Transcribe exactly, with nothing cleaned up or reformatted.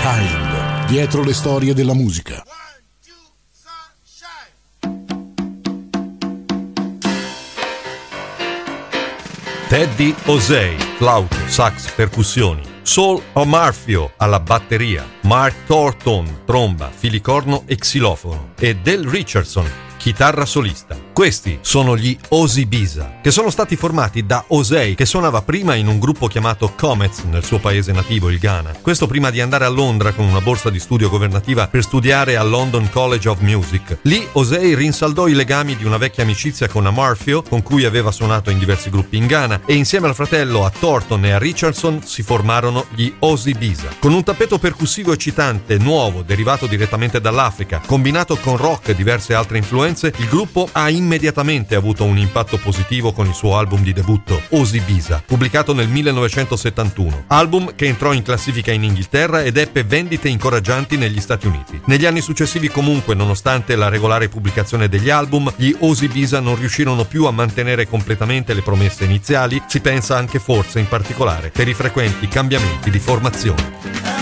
Kind, dietro le storie della musica. Teddy Osei, flauto, sax, percussioni. Saul Amarfio alla batteria. Mark Thornton, tromba, filicorno e xilofono. E Del Richardson, chitarra solista. Questi sono gli Osibisa, che sono stati formati da Osei, che suonava prima in un gruppo chiamato Comets nel suo paese nativo, il Ghana. Questo prima di andare a Londra con una borsa di studio governativa per studiare al London College of Music. Lì Osei rinsaldò i legami di una vecchia amicizia con Amarfio, con cui aveva suonato in diversi gruppi in Ghana, e insieme al fratello, a Thornton e a Richardson, si formarono gli Osibisa. Con un tappeto percussivo eccitante, nuovo, derivato direttamente dall'Africa, combinato con rock e diverse altre influenze, il gruppo ha immediatamente avuto un impatto positivo con il suo album di debutto, Osibisa, pubblicato nel millenovecentosettantuno. Album che entrò in classifica in Inghilterra ed ebbe vendite incoraggianti negli Stati Uniti. Negli anni successivi comunque, nonostante la regolare pubblicazione degli album, gli Osibisa non riuscirono più a mantenere completamente le promesse iniziali, si pensa anche forse in particolare per i frequenti cambiamenti di formazione.